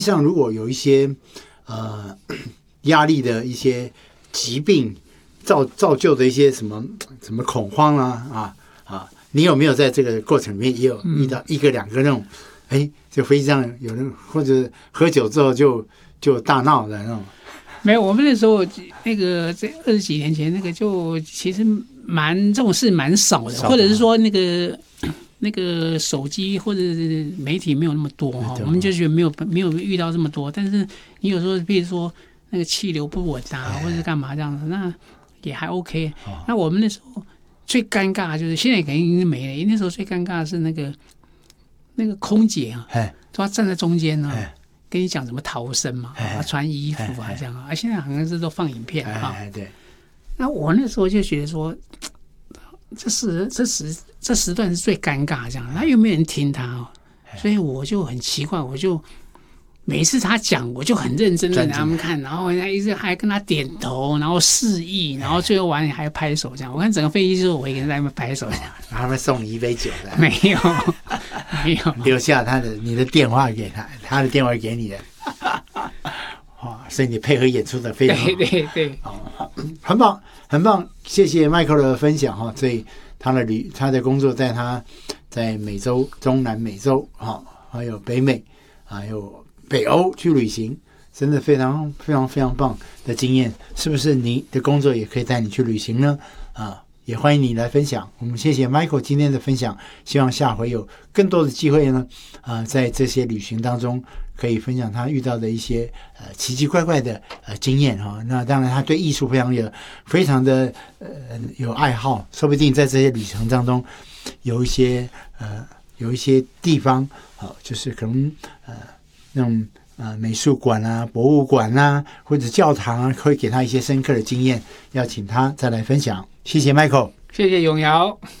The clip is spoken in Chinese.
像如果有一些压力的一些疾病造就的一些什么恐慌你有没有在这个过程里面也有遇到一个两个那种就飞机上有人或者喝酒之后就大闹的那种？ 没有，我们那时候那个在20几年前那个就其实这种事蛮少的，或者是说那个手机或者是媒体没有那么多我们就觉得没有遇到这么多。但是你有时候比如说那个气流不稳或者是干嘛这样子，那也还 OK。那我们那时候最尴尬就是现在肯定已经没了，因为那时候最尴尬的是那个空姐她站在中间跟你讲怎么逃生嘛，穿衣服这样现在好像是都放影片对。 那我那时候就觉得说，这时段是最尴尬这样，那又没有人听他所以我就很奇怪，我就每次他讲，我就很认真的给他们看，然后一直还跟他点头，然后示意，然后最后完还拍手这样。我看整个飞机就是我一个人在那边拍手这样。 然后他们送你一杯酒的？ 没有， 留下你的电话给他，他的电话给你的。所以你配合演出的非常好。 对， 很棒，很棒，谢谢 Michael 的分享所以他的工作在美洲、中南美洲还有北美，还有北欧去旅行，真的非常非常非常棒的经验。是不是你的工作也可以带你去旅行呢？也欢迎你来分享。我们谢谢 Michael 今天的分享，希望下回有更多的机会呢，在这些旅行当中可以分享他遇到的一些奇奇怪怪的经验那当然他对艺术非常的有爱好，说不定在这些旅程当中有一些地方就是可能那种美术馆博物馆或者教堂会给他一些深刻的经验，要请他再来分享。谢谢 Michael， 谢谢永尧。